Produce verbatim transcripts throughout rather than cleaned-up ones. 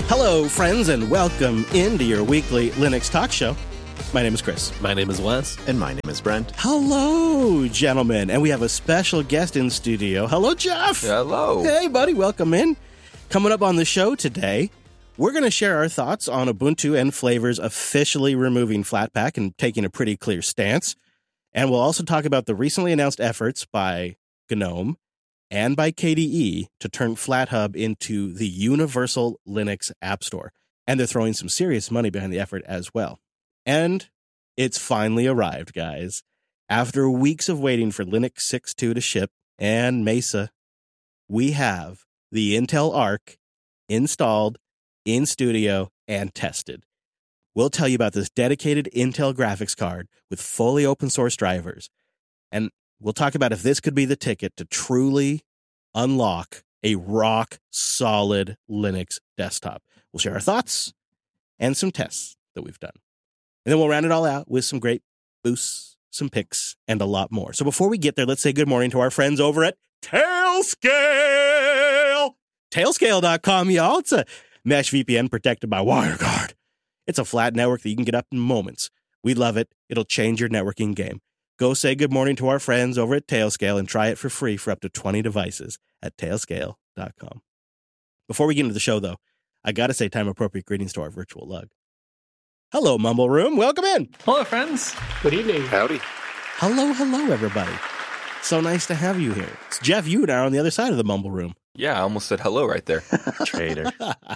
Hello, friends, and welcome into your weekly Linux talk show. My name is Chris. My name is Wes. And my name is Brent. Hello, gentlemen. And we have a special guest in studio. Hello, Jeff. Hello. Hey, buddy. Welcome in. Coming up on the show today, we're going to share our thoughts on Ubuntu and Flavors officially removing Flatpak and taking a pretty clear stance. And we'll also talk about the recently announced efforts by GNOME and by K D E to turn FlatHub into the universal Linux App Store. And they're throwing some serious money behind the effort as well. And it's finally arrived, guys. After weeks of waiting for Linux six point two to ship and Mesa, we have the Intel Arc installed, in studio, and tested. We'll tell you about this dedicated Intel graphics card with fully open source drivers. And we'll talk about if this could be the ticket to truly unlock a rock-solid Linux desktop. We'll share our thoughts and some tests that we've done. And then we'll round it all out with some great boosts, some picks, and a lot more. So before we get there, let's say good morning to our friends over at Tailscale. Tailscale dot com, y'all. It's a mesh V P N protected by WireGuard. It's a flat network that you can get up in moments. We love it. It'll change your networking game. Go say good morning to our friends over at Tailscale and try it for free for up to twenty devices at Tailscale dot com. Before we get into the show, though, I got to say time-appropriate greetings to our virtual lug. Hello, Mumble Room. Welcome in. Hello, friends. Good evening. Howdy. Hello, hello, everybody. So nice to have you here. It's Jeff, you and I are on the other side of the Mumble Room. Yeah, I almost said hello right there. Traitor.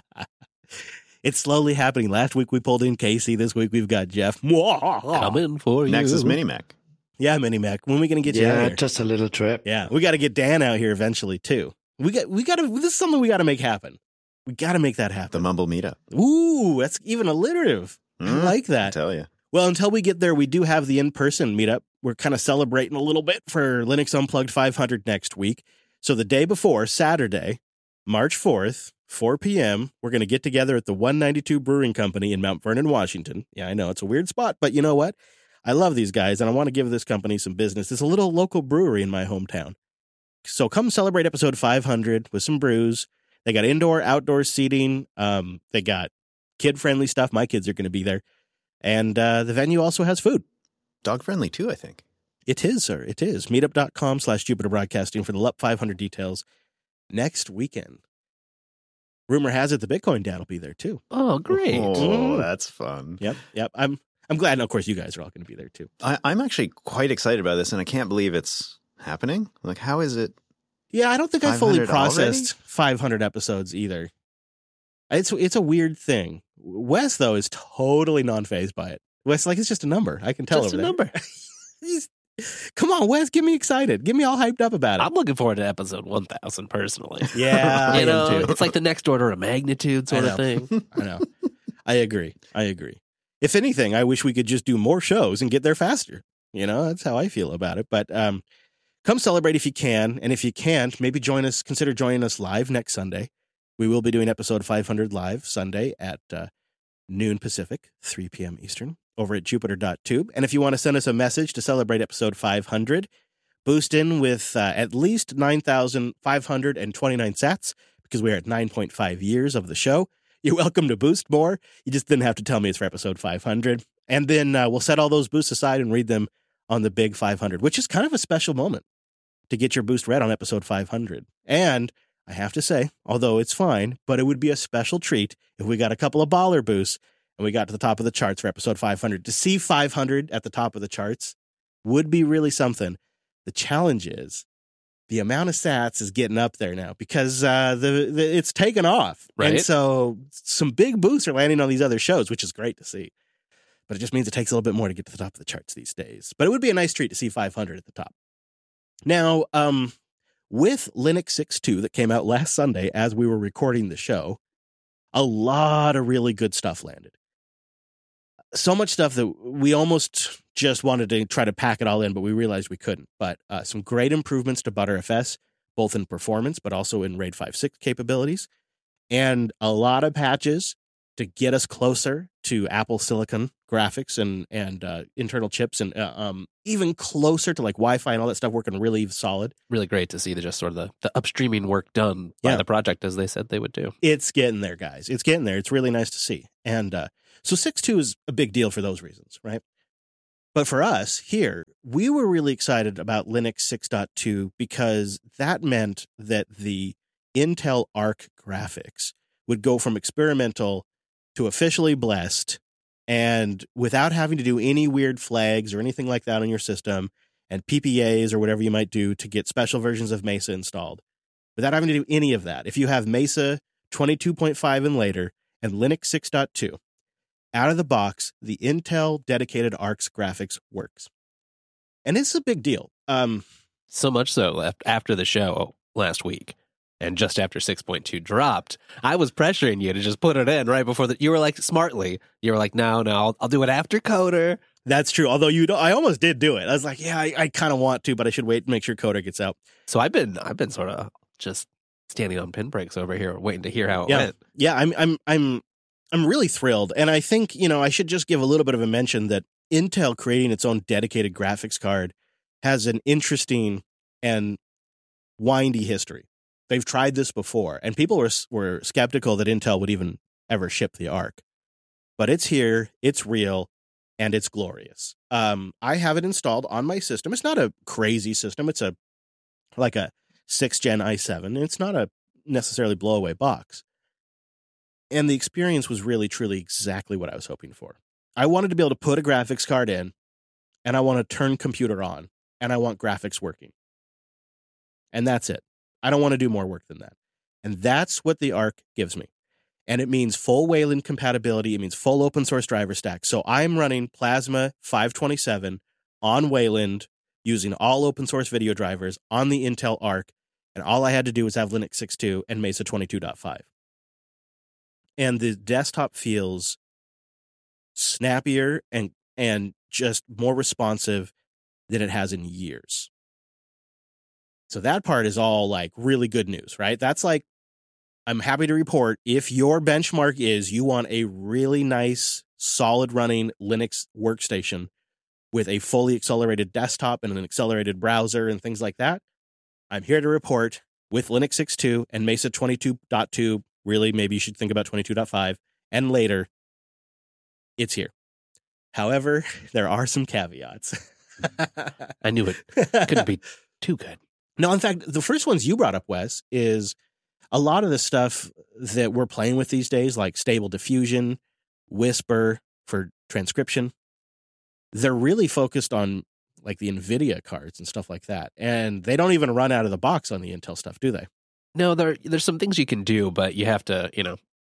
It's slowly happening. Last week we pulled in Casey. This week we've got Jeff. Coming for you. Next is Minimac. Yeah, Minimac. When are we going to get you out Yeah, here? just a little trip. Yeah, we got to get Dan out here eventually, too. We got, we got to, this is something we got to make happen. We got to make that The happen. Mumble Meetup. Ooh, that's even alliterative. I Mm, like I that. tell you. Well, until we get there, we do have the in-person meetup. We're kind of celebrating a little bit for Linux Unplugged five hundred next week. So the day before, Saturday, March fourth, four p.m., we're going to get together at the one ninety-two Brewing Company in Mount Vernon, Washington. Yeah, I know, it's a weird spot, but you know what? I love these guys, and I want to give this company some business. It's a little local brewery in my hometown. So come celebrate episode five hundred with some brews. They got indoor, outdoor seating. Um, they got kid-friendly stuff. My kids are going to be there. And uh, the venue also has food. Dog friendly, too, I think. It is, sir. It is. Meetup.com slash Jupiter Broadcasting for the L U P five hundred details next weekend. Rumor has it the Bitcoin dad will be there, too. Oh, great. Oh, Mm. that's fun. Yep, yep. I'm I'm glad. And of course, you guys are all going to be there, too. I, I'm actually quite excited about this, and I can't believe it's happening. Like, how is it? Yeah, I don't think I fully five hundred processed five hundred episodes either. It's it's a weird thing. Wes, though, is totally non-phased by it. Wes, like, it's just a number. I can tell Just a over there. number. He's- Come on, Wes, get me excited. Get me all hyped up about it. I'm looking forward to episode one thousand personally. yeah, I you am know, too. it's like the next order of magnitude sort I of thing. I know. I agree. I agree. If anything, I wish we could just do more shows and get there faster. You know, that's how I feel about it. But um, come celebrate if you can. And if you can't, maybe join us, consider joining us live next Sunday. We will be doing episode five hundred live Sunday at uh, noon Pacific, three p.m. Eastern, over at jupiter dot tube. And if you want to send us a message to celebrate episode five hundred, boost in with uh, at least nine thousand five hundred twenty-nine sats, because we're at nine point five years of the show. You're welcome to boost more. You just didn't have to tell me it's for episode five hundred. And then uh, we'll set all those boosts aside and read them on the big five hundred, which is kind of a special moment to get your boost read on episode five hundred. And I have to say, although it's fine, but it would be a special treat if we got a couple of baller boosts and we got to the top of the charts for episode five hundred. To see five hundred at the top of the charts would be really something. The challenge is the amount of sats is getting up there now because uh, the, the it's taken off. Right. And so some big boosts are landing on these other shows, which is great to see. But it just means it takes a little bit more to get to the top of the charts these days. But it would be a nice treat to see five hundred at the top. Now, um, with Linux six point two that came out last Sunday as we were recording the show, a lot of really good stuff landed. So much stuff that we almost just wanted to try to pack it all in, but we realized we couldn't. But uh, some great improvements to ButterFS, both in performance, but also in RAID five point six capabilities. And a lot of patches to get us closer to Apple Silicon graphics and and uh, internal chips, and uh, um, even closer to like Wi-Fi and all that stuff working really solid. Really great to see the just sort of the, the upstreaming work done by Yeah. the project as they said they would do. It's getting there, guys. It's getting there. It's really nice to see. And uh, so six point two is a big deal for those reasons, right? But for us here, we were really excited about Linux six point two because that meant that the Intel Arc graphics would go from experimental to officially blessed, and without having to do any weird flags or anything like that on your system, and P P As or whatever you might do to get special versions of Mesa installed. Without having to do any of that. If you have Mesa twenty-two point five and later and Linux six point two, out of the box, the Intel dedicated Arcs graphics works. And it's a big deal. Um, So much so left after the show last week. And just after six point two dropped, I was pressuring you to just put it in right before that. You were like, smartly, you were like, no, no, I'll, I'll do it after Coder. that's true. Although you don't, I almost did do it. I was like, yeah, I, I kind of want to, but I should wait and make sure Coder gets out. So I've been, I've been sort of just standing on pinpricks over here, waiting to hear how it Yeah. went. Yeah, I'm I'm I'm I'm really thrilled. And I think, you know, I should just give a little bit of a mention that Intel creating its own dedicated graphics card has an interesting and windy history. They've tried this before, and people were were skeptical that Intel would even ever ship the Arc. But it's here, it's real, and it's glorious. Um, I have it installed on my system. It's not a crazy system. It's a like a sixth gen i seven. It's not a necessarily blow away box. And the experience was really, truly exactly what I was hoping for. I wanted to be able to put a graphics card in, and I want to turn computer on, and I want graphics working. And that's it. I don't want to do more work than that. And that's what the Arc gives me. And it means full Wayland compatibility. It means full open source driver stack. So I'm running Plasma five twenty-seven on Wayland using all open source video drivers on the Intel Arc. And all I had to do was have Linux six point two and Mesa twenty-two point five. And the desktop feels snappier and and just more responsive than it has in years. So that part is all like really good news, right? That's like, I'm happy to report if your benchmark is you want a really nice, solid running Linux workstation with a fully accelerated desktop and an accelerated browser and things like that, I'm here to report with Linux six point two and Mesa twenty-two point two, really maybe you should think about twenty-two point five, and later, it's here. However, there are some caveats. I knew it couldn't be too good. No, in fact, the first ones you brought up, Wes, is a lot of the stuff that we're playing with these days, like Stable Diffusion, Whisper for transcription. They're really focused on like the NVIDIA cards and stuff like that. And they don't even run out of the box on the Intel stuff, do they? No, there there's some things you can do, but you have to, you know.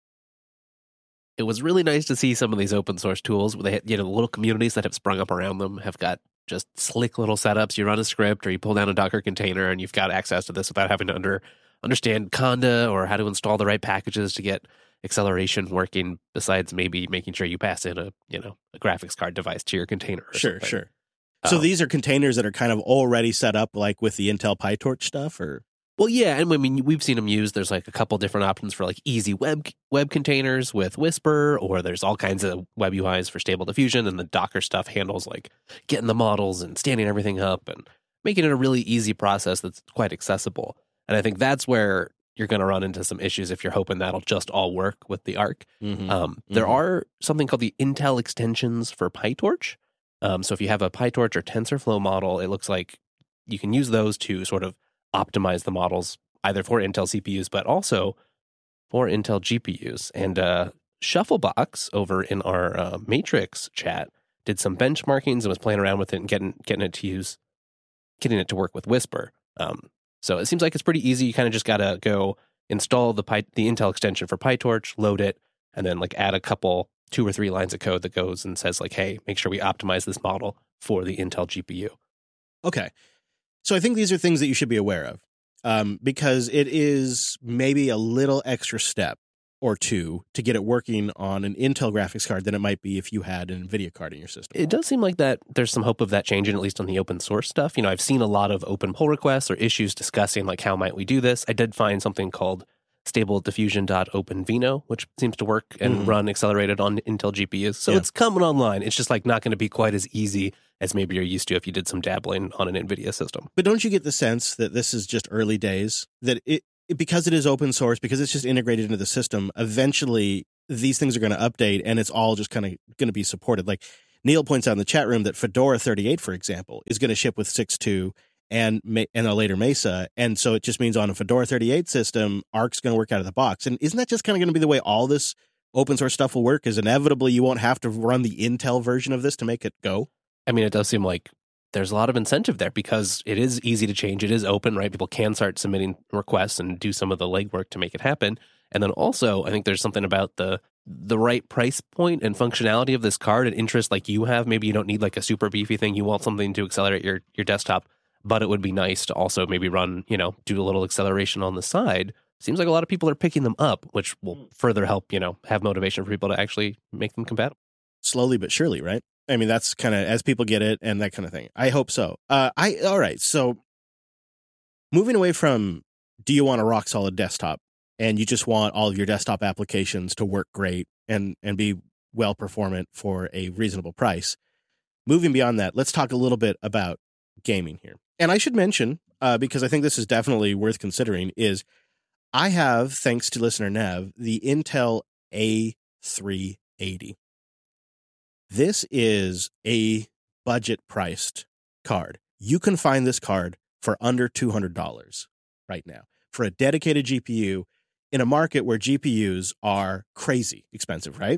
It was really nice to see some of these open source tools where they, you know, the little communities that have sprung up around them have got just slick little setups. You run a script or you pull down a Docker container and you've got access to this without having to under understand Conda or how to install the right packages to get acceleration working. Besides maybe making sure you pass in a, you know, a graphics card device to your container. Or Sure, something. sure. So Um, these are containers that are kind of already set up like with the Intel PyTorch stuff, or? Well, yeah, and I mean we've seen them used. There's like a couple different options for like easy web web containers with Whisper, or there's all kinds of web U Is for Stable Diffusion, and the Docker stuff handles like getting the models and standing everything up and making it a really easy process that's quite accessible. And I think that's where you're going to run into some issues if you're hoping that'll just all work with the Arc. Mhm. Um, there Mhm. are something called the Intel extensions for PyTorch. Um, so if you have a PyTorch or TensorFlow model, it looks like you can use those to sort of optimize the models either for Intel C P Us, but also for Intel G P Us. And uh, Shufflebox over in our uh, Matrix chat did some benchmarkings and was playing around with it and getting getting it to use, getting it to work with Whisper. Um, so it seems like it's pretty easy. You kind of just got to go install the Py, the Intel extension for PyTorch, load it, and then like add a couple, two or three lines of code that goes and says like, hey, make sure we optimize this model for the Intel G P U. Okay. So I think these are things that you should be aware of, um, because it is maybe a little extra step or two to get it working on an Intel graphics card than it might be if you had an NVIDIA card in your system. It does seem like that there's some hope of that changing, at least on the open source stuff. You know, I've seen a lot of open pull requests or issues discussing like how might we do this. I did find something called stable diffusion.openvino, which seems to work and Mhm. run accelerated on Intel G P Us. So Yeah. it's coming online. It's just like not going to be quite as easy as maybe you're used to if you did some dabbling on an NVIDIA system. But don't you get the sense that this is just early days? That it, it because it is open source, because it's just integrated into the system, eventually these things are going to update and it's all just kind of going to be supported. Like Neil points out in the chat room that Fedora thirty-eight, for example, is going to ship with six point two and and a later Mesa. And so it just means on a Fedora thirty-eight system, Arc's going to work out of the box. And isn't that just kind of going to be the way all this open source stuff will work? Is inevitably you won't have to run the Intel version of this to make it go? I mean, it does seem like there's a lot of incentive there because it is easy to change. It is open, right? People can start submitting requests and do some of the legwork to make it happen. And then also, I think there's something about the the right price point and functionality of this card and interest like you have. Maybe you don't need like a super beefy thing. You want something to accelerate your, your desktop, but it would be nice to also maybe run, you know, do a little acceleration on the side. Seems like a lot of people are picking them up, which will further help, you know, have motivation for people to actually make them compatible. Slowly but surely, right? I mean, that's kind of as people get it and that kind of thing. I hope so. Uh, I all right. So moving away from, do you want a rock solid desktop and you just want all of your desktop applications to work great and and be well performant for a reasonable price? Moving beyond that, let's talk a little bit about gaming here. And I should mention, uh, because I think this is definitely worth considering, is I have, thanks to listener Nev, the Intel A three eighty. This is a budget-priced card. You can find this card for under two hundred dollars right now for a dedicated G P U in a market where G P Us are crazy expensive, right?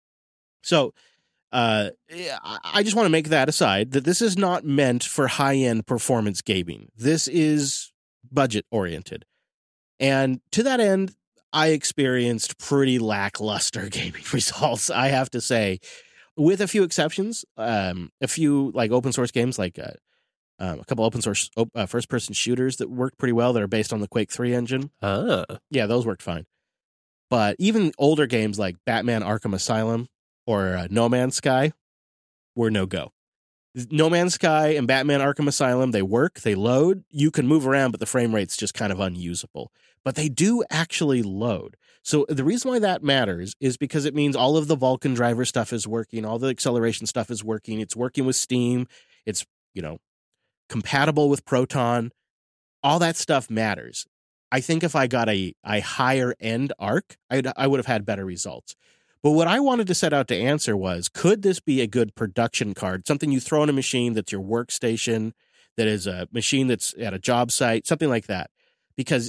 So uh, I just want to make that aside, that this is not meant for high-end performance gaming. This is budget-oriented. And to that end, I experienced pretty lackluster gaming results, I have to say. With a few exceptions, um, a few like open source games, like uh, um, a couple open source op- uh, first person shooters that worked pretty well that are based on the Quake three engine. Ah, Yeah, those worked fine. But even older games like Batman Arkham Asylum or uh, No Man's Sky were no go. No Man's Sky and Batman Arkham Asylum, they work, they load. You can move around, but the frame rate's just kind of unusable. But they do actually load. So the reason why that matters is because it means all of the Vulkan driver stuff is working, all the acceleration stuff is working, it's working with Steam, it's, you know, compatible with Proton. All that stuff matters. I think if I got a, a higher end Arc, I'd, I would have had better results. But what I wanted to set out to answer was, could this be a good production card, something you throw in a machine that's your workstation, that is a machine that's at a job site, something like that? Because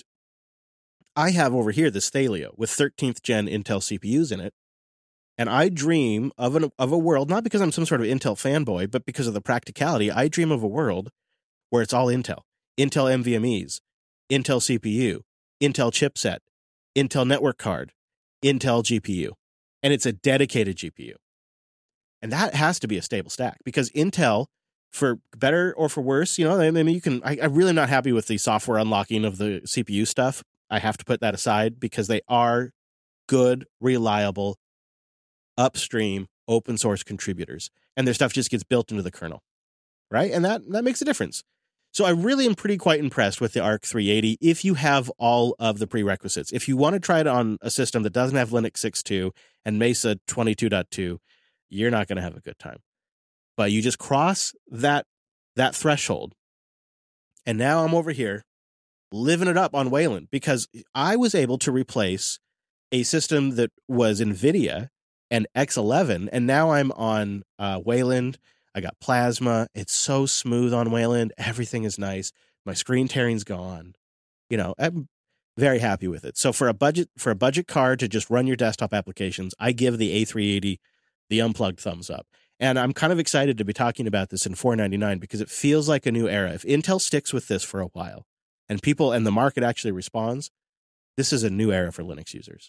I have over here this Thelio with thirteenth gen Intel C P Us in it, and I dream of an of a world, not because I'm some sort of Intel fanboy, but because of the practicality. I dream of a world where it's all Intel, Intel N V M Es, Intel C P U, Intel chipset, Intel network card, Intel G P U, and it's a dedicated G P U. And that has to be a stable stack because Intel, for better or for worse, you know, I mean, you can, I, I'm really not happy with the software unlocking of the C P U stuff. I have to put that aside because they are good, reliable, upstream, open source contributors. And their stuff just gets built into the kernel, right? And that, that makes a difference. So I really am pretty quite impressed with the Arc three eighty if you have all of the prerequisites. If you want to try it on a system that doesn't have Linux six point two and Mesa twenty-two point two, you're not going to have a good time. But you just cross that that threshold. And now I'm over here living it up on Wayland because I was able to replace a system that was NVIDIA and X eleven, and now I'm on uh, Wayland. I got Plasma. It's so smooth on Wayland. Everything is nice. My screen tearing's gone. You know, I'm very happy with it. So for a budget for a budget card to just run your desktop applications, I give the A three eighty the unplugged thumbs up. And I'm kind of excited to be talking about this in four ninety-nine because it feels like a new era. If Intel sticks with this for a while and people and the market actually responds, this is a new era for Linux users.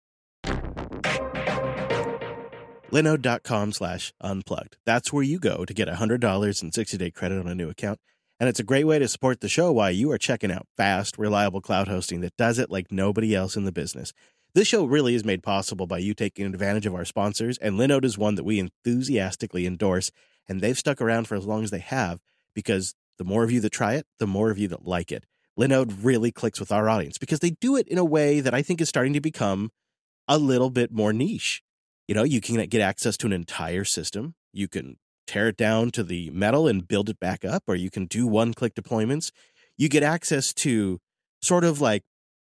Linode.com slash unplugged. That's where you go to get one hundred dollars and sixty day credit on a new account. And it's a great way to support the show while you are checking out fast, reliable cloud hosting that does it like nobody else in the business. This show really is made possible by you taking advantage of our sponsors, and Linode is one that we enthusiastically endorse, and they've stuck around for as long as they have because the more of you that try it, the more of you that like it. Linode really clicks with our audience because they do it in a way that I think is starting to become a little bit more niche. You know, you can get access to an entire system. You can tear it down to the metal and build it back up, or you can do one-click deployments. You get access to sort of like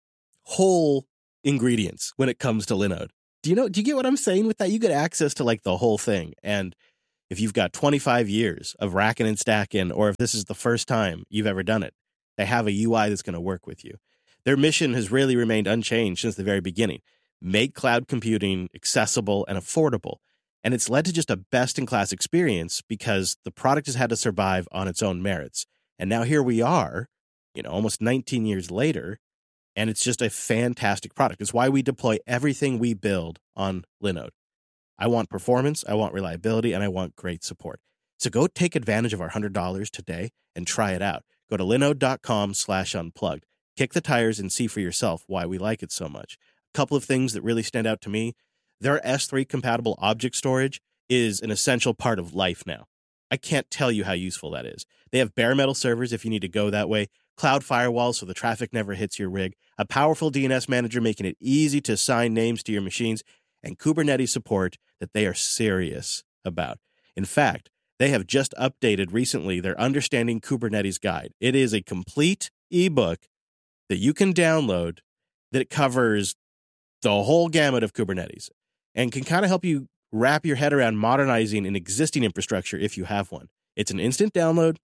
whole ingredients when it comes to Linode. Do you know, do you get what I'm saying with that? You get access to like the whole thing. And if you've got twenty-five years of racking and stacking, or if this is the first time you've ever done it, they have a U I that's going to work with you. Their mission has really remained unchanged since the very beginning. Make cloud computing accessible and affordable. And it's led to just a best-in-class experience because the product has had to survive on its own merits. And now here we are, you know, almost nineteen years later, and it's just a fantastic product. It's why we deploy everything we build on Linode. I want performance, I want reliability, and I want great support. So go take advantage of our one hundred dollars today and try it out. Go to linode.com slash unplugged. Kick the tires and see for yourself why we like it so much. A couple of things that really stand out to me. Their S three compatible object storage is an essential part of life now. I can't tell you how useful that is. They have bare metal servers if you need to go that way, cloud firewalls so the traffic never hits your rig, a powerful D N S manager making it easy to assign names to your machines, and Kubernetes support that they are serious about. In fact, they have just updated recently their Understanding Kubernetes Guide. It is a complete ebook that you can download that covers the whole gamut of Kubernetes and can kind of help you wrap your head around modernizing an existing infrastructure if you have one. It's an instant download,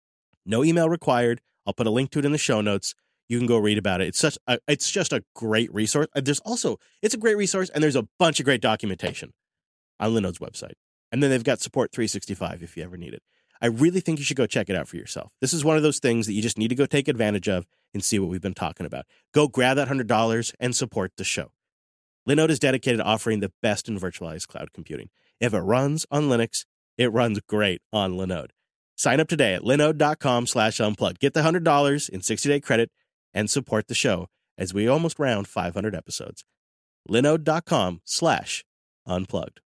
no email required. I'll put a link to it in the show notes. You can go read about it. It's such a, it's just a great resource. There's also, it's a great resource, and there's a bunch of great documentation on Linode's website. And then they've got support three sixty-five if you ever need it. I really think you should go check it out for yourself. This is one of those things that you just need to go take advantage of and see what we've been talking about. Go grab that one hundred dollars and support the show. Linode is dedicated to offering the best in virtualized cloud computing. If it runs on Linux, it runs great on Linode. Sign up today at linode.com slash unplugged. Get the one hundred dollars in sixty-day credit and support the show as we almost round five hundred episodes. linode.com slash unplugged.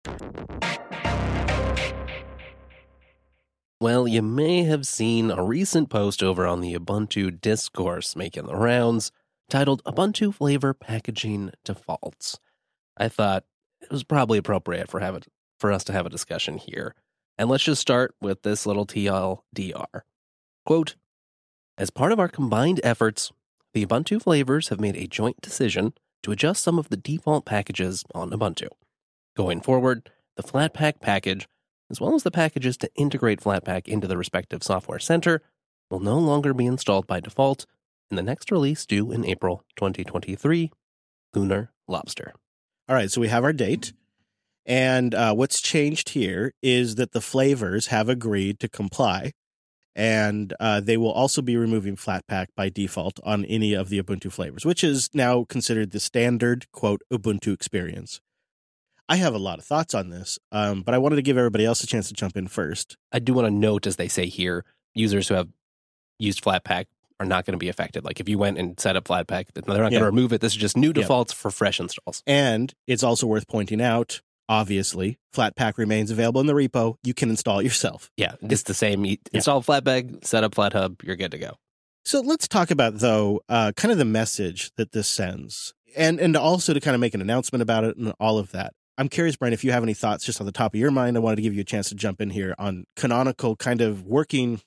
Well, you may have seen a recent post over on the Ubuntu discourse making the rounds titled Ubuntu Flavor Packaging Defaults. I thought it was probably appropriate for have it, for us to have a discussion here. And let's just start with this little T L D R. Quote, as part of our combined efforts, the Ubuntu flavors have made a joint decision to adjust some of the default packages on Ubuntu. Going forward, the Flatpak package, as well as the packages to integrate Flatpak into the respective software center, will no longer be installed by default in the next release due in April twenty twenty-three, Lunar Lobster. All right, so we have our date. And uh, what's changed here is that the flavors have agreed to comply, and uh, they will also be removing Flatpak by default on any of the Ubuntu flavors, which is now considered the standard, quote, Ubuntu experience. I have a lot of thoughts on this, um, but I wanted to give everybody else a chance to jump in first. I do want to note, as they say here, users who have used Flatpak are not going to be affected. Like if you went and set up Flatpak, they're not Yeah. going to remove it. This is just new Yeah. defaults for fresh installs. And it's also worth pointing out, obviously, Flatpak remains available in the repo. You can install it yourself. Yeah, it's the same. You install Flatpak, set up FlatHub, you're good to go. So let's talk about, though, uh, kind of the message that this sends, and and also to kind of make an announcement about it and all of that. I'm curious, Brian, if you have any thoughts just on the top of your mind. I wanted to give you a chance to jump in here on Canonical kind of working.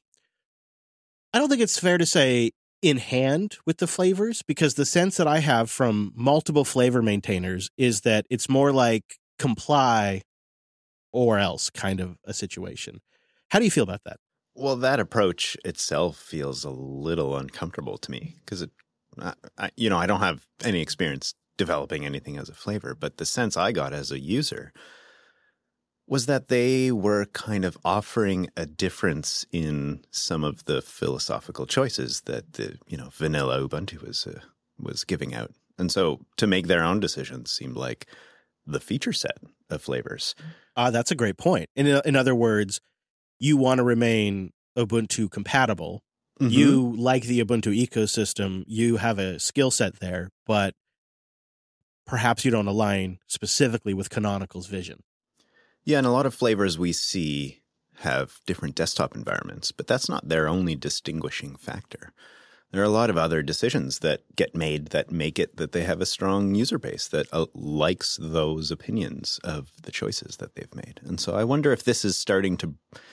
I don't think it's fair to say in hand with the flavors, because the sense that I have from multiple flavor maintainers is that it's more like comply or else kind of a situation. How do you feel about that? Well, that approach itself feels a little uncomfortable to me because it, I, I, you know, I don't have any experience developing anything as a flavor, but the sense I got as a user was that they were kind of offering a difference in some of the philosophical choices that the, you know, vanilla Ubuntu was uh, was giving out. And so to make their own decisions seemed like the feature set of flavors. Uh, that's a great point. In, in other words, you want to remain Ubuntu compatible. Mm-hmm. You like the Ubuntu ecosystem. You have a skill set there, but perhaps you don't align specifically with Canonical's vision. Yeah, and a lot of flavors we see have different desktop environments, but that's not their only distinguishing factor. There are a lot of other decisions that get made that make it that they have a strong user base that uh, likes those opinions of the choices that they've made. And so I wonder if this is starting to,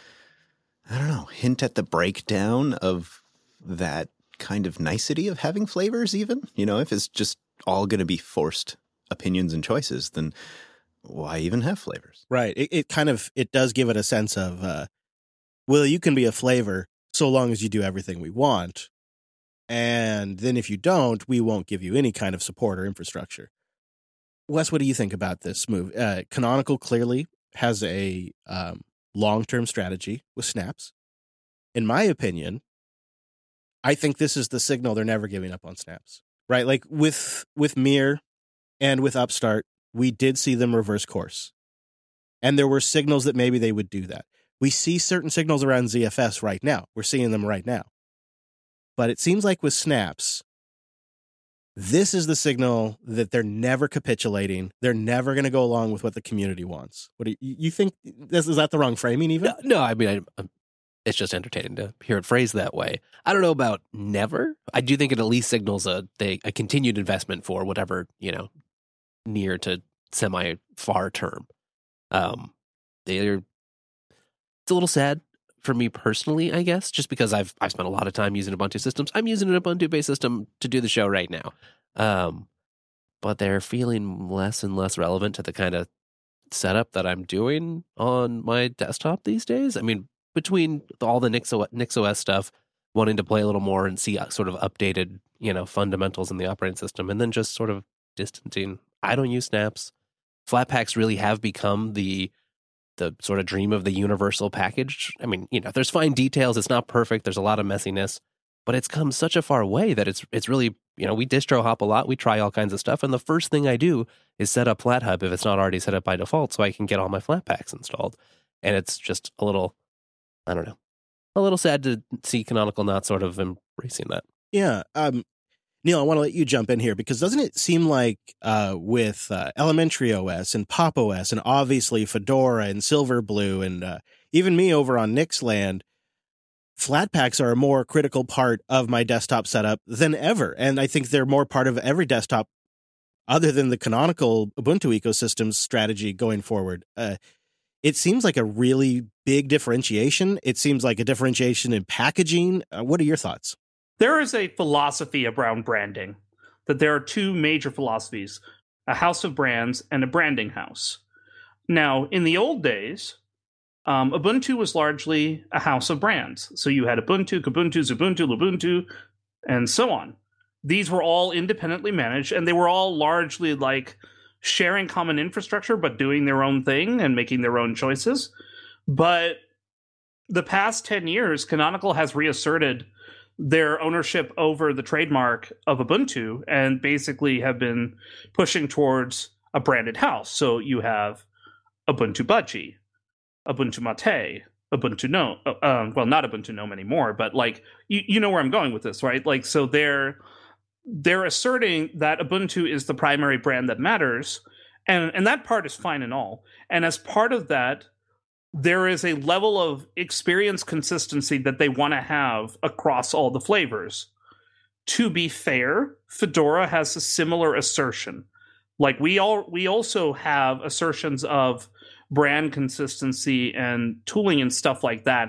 I don't know, hint at the breakdown of that kind of nicety of having flavors even. You know, if it's just all going to be forced opinions and choices, then why even have flavors? Right. It, it kind of, it does give it a sense of, uh, well, you can be a flavor so long as you do everything we want. And then if you don't, we won't give you any kind of support or infrastructure. Wes, what do you think about this move? Uh, Canonical clearly has a um, long-term strategy with Snaps. In my opinion, I think this is the signal they're never giving up on Snaps, right? Like with with Mir and with Upstart, we did see them reverse course. And there were signals that maybe they would do that. We see certain signals around Z F S right now. We're seeing them right now. But it seems like with Snaps, this is the signal that they're never capitulating. They're never going to go along with what the community wants. What do you, you think? This, is that the wrong framing even? No, no I mean, I, it's just entertaining to hear it phrased that way. I don't know about never. I do think it at least signals a they, a continued investment for whatever, you know, near to semi far term. Um, they're it's a little sad for me personally, I guess, just because I've I've spent a lot of time using Ubuntu systems. I'm using an Ubuntu-based system to do the show right now. Um, but they're feeling less and less relevant to the kind of setup that I'm doing on my desktop these days. I mean, between all the NixOS, NixOS stuff, wanting to play a little more and see sort of updated, you know, fundamentals in the operating system, and then just sort of distancing. I don't use Snaps. Flatpaks really have become the the sort of dream of the universal package. I mean, you know, there's fine details. It's not perfect. There's a lot of messiness, but it's come such a far way that it's it's really, you know, we distro hop a lot. We try all kinds of stuff. And the first thing I do is set up FlatHub if it's not already set up by default so I can get all my Flatpaks installed. And it's just a little, I don't know, a little sad to see Canonical not sort of embracing that. Yeah. Um, Neil, I want to let you jump in here because doesn't it seem like uh, with uh, Elementary O S and Pop O S and obviously Fedora and Silverblue and uh, even me over on Nixland, Flatpaks are a more critical part of my desktop setup than ever. And I think they're more part of every desktop other than the Canonical Ubuntu ecosystem's strategy going forward. Uh, it seems like a really big differentiation. It seems like a differentiation in packaging. Uh, what are your thoughts? There is a philosophy around branding, that there are two major philosophies, a house of brands and a branding house. Now, in the old days, um, Ubuntu was largely a house of brands. So you had Ubuntu, Kubuntu, Xubuntu, Lubuntu, and so on. These were all independently managed, and they were all largely like sharing common infrastructure, but doing their own thing and making their own choices. But the past ten years, Canonical has reasserted their ownership over the trademark of Ubuntu and basically have been pushing towards a branded house. So you have Ubuntu Budgie, Ubuntu Mate, Ubuntu Gnome. Uh, well, not Ubuntu Gnome anymore, but like you, you know where I'm going with this, right? Like, so they're they're asserting that Ubuntu is the primary brand that matters, and and that part is fine and all. And as part of that, there is a level of experience consistency that they want to have across all the flavors. To be fair, Fedora has a similar assertion. Like we all, we also have assertions of brand consistency and tooling and stuff like that.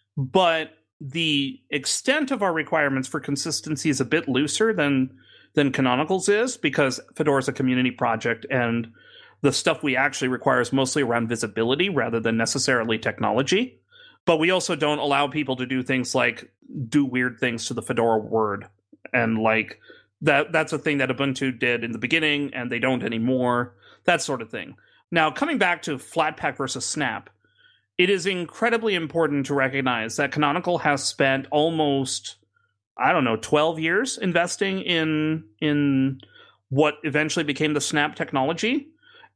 But the extent of our requirements for consistency is a bit looser than than Canonical's is, because Fedora is a community project and the stuff we actually require is mostly around visibility rather than necessarily technology. But we also don't allow people to do things like do weird things to the Fedora word. And like that that's a thing that Ubuntu did in the beginning and they don't anymore. That sort of thing. Now, coming back to Flatpak versus Snap, it is incredibly important to recognize that Canonical has spent almost, I don't know, twelve years investing in in what eventually became the Snap technology.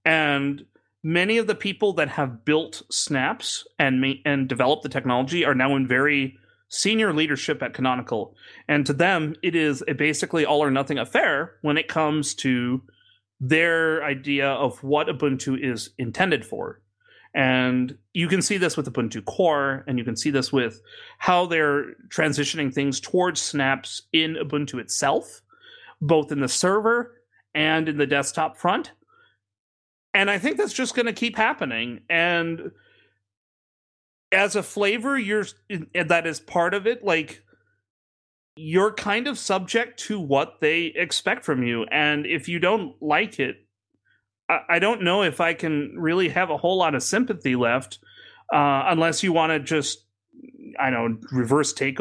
And many of the people that have built Snaps and ma- and developed the technology are now in very senior leadership at Canonical. And to them, it is a basically all or nothing affair when it comes to their idea of what Ubuntu is intended for. And you can see this with Ubuntu Core, and you can see this with how they're transitioning things towards snaps in Ubuntu itself, both in the server and in the desktop front. And I think that's just going to keep happening. And as a flavor, you're that is part of it. Like, you're kind of subject to what they expect from you. And if you don't like it, I, I don't know if I can really have a whole lot of sympathy left, uh, unless you want to just, I don't know, reverse take